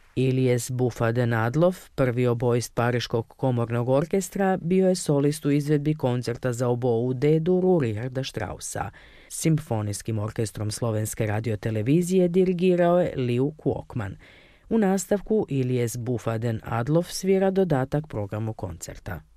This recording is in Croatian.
Ilyes Bufaden-Adloff, prvi oboist Pariškog komornog orkestra, bio je solist u izvedbi koncerta za obou D-dur Richarda Straussa. Simfonijskim orkestrom Slovenske radiotelevizije dirigirao je Liu Kvokman. U nastavku Ilyes Bufaden-Adloff svira dodatak programu koncerta.